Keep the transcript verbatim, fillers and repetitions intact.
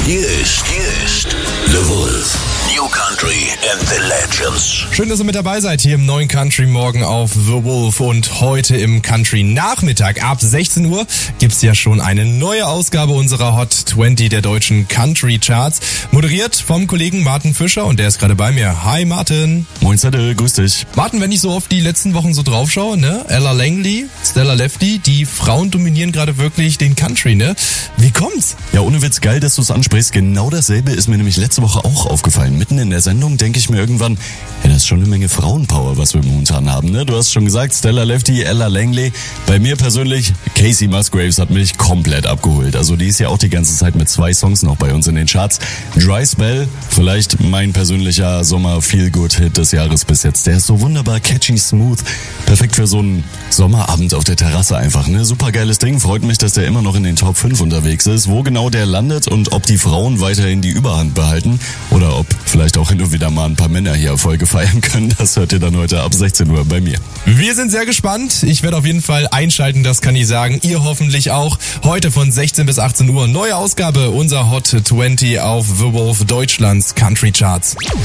Hier ist, hier ist The Wolf. New Country and the Legends. Schön, dass ihr mit dabei seid hier im neuen Country Morgen auf The Wolf. Und heute im Country Nachmittag ab sechzehn Uhr gibt's ja schon eine neue Ausgabe unserer Hot zwanzig der deutschen Country Charts. Moderiert vom Kollegen Martin Fischer und der ist gerade bei mir. Hi Martin. Moin Zettel, grüß dich. Martin, wenn ich so auf die letzten Wochen so drauf schaue, ne? Ella Langley, Stella Lefty, die Frauen dominieren gerade wirklich den Country, ne? Wie kommt's? Ja, ohne Witz, geil, dass du es ansprichst. Genau dasselbe ist mir nämlich letzte Woche auch aufgefallen. Mitten in der Sendung denke ich mir irgendwann, ja, das ist schon eine Menge Frauenpower, was wir momentan haben, ne? Du hast schon gesagt, Stella Lefty, Ella Langley. Bei mir persönlich, Casey Musgraves hat mich komplett abgeholt. Also die ist ja auch die ganze Zeit mit zwei Songs noch bei uns in den Charts. Dry Spell, vielleicht mein persönlicher Sommer-Feel-Good-Hit des Jahres bis jetzt. Der ist so wunderbar catchy, smooth. Perfekt für so einen Sommerabend auf der Terrasse einfach, ne? Super geiles Ding. Freut mich, dass der immer noch in den Top fünf unterwegs ist. Wo genau der landet und ob die Frauen weiterhin die Überhand behalten oder ob vielleicht auch hin und wieder mal ein paar Männer hier Erfolge feiern können, das hört ihr dann heute ab sechzehn Uhr bei mir. Wir sind sehr gespannt. Ich werde auf jeden Fall einschalten, das kann ich sagen. Ihr hoffentlich auch. Heute von sechzehn bis achtzehn Uhr neue Ausgabe unserer Hot zwanzig auf The Wolf Deutschlands Country Charts.